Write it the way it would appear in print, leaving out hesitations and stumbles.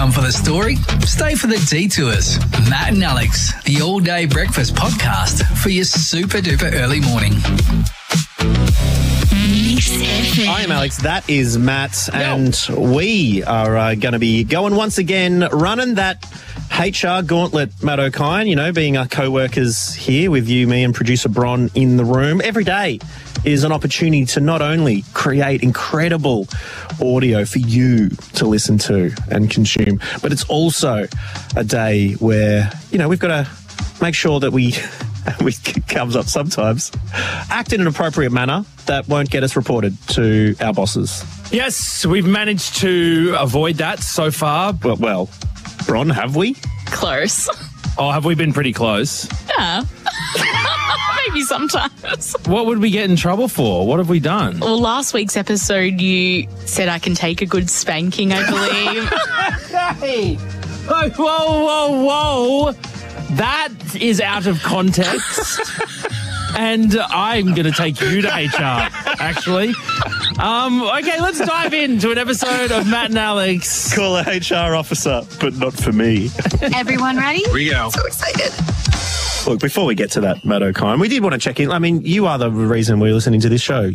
Come for the story? Stay for the detours. Matt and Alex, the all-day breakfast podcast for your super-duper early morning. I am Alex, that is Matt, and we are going to be going once again, running that HR gauntlet, Matt O'Kine, you know, being our co-workers here with you, me and producer Bron in the room. Every day is an opportunity to not only create incredible audio for you to listen to and consume, but it's also a day where, you know, we've got to make sure that we comes up sometimes, act in an appropriate manner that won't get us reported to our bosses. Yes, we've managed to avoid that so far. Well, Bron, have we? Close. Oh, have we been pretty close? Yeah. Maybe sometimes. What would we get in trouble for? What have we done? Well, last week's episode, you said I can take a good spanking, I believe. Hey! Whoa. That is out of context. And I'm going to take you to HR, actually. Okay, let's dive into an episode of Matt and Alex. Call a HR officer, but not for me. Everyone ready? Here we go. So excited. Look, before we get to that, Matt O'Kine, we did want to check in. I mean, you are the reason we're listening to this show.